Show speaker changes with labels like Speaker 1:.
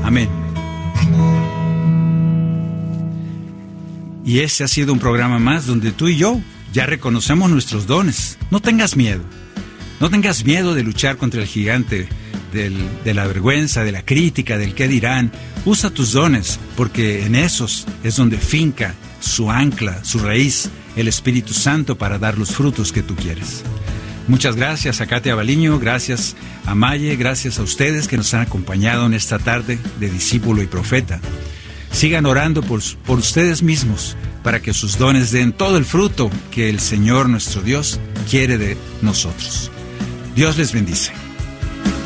Speaker 1: Amén. Y ese ha sido un programa más donde tú y yo ya reconocemos nuestros dones. No tengas miedo. No tengas miedo de luchar contra el gigante de la vergüenza, de la crítica, del qué dirán. Usa tus dones, porque en esos es donde finca su ancla, su raíz, el Espíritu Santo para dar los frutos que tú quieres. Muchas gracias a Katia Baliño, gracias a Maye, gracias a ustedes que nos han acompañado en esta tarde de Discípulo y Profeta. Sigan orando por ustedes mismos para que sus dones den todo el fruto que el Señor nuestro Dios quiere de nosotros. Dios les bendice.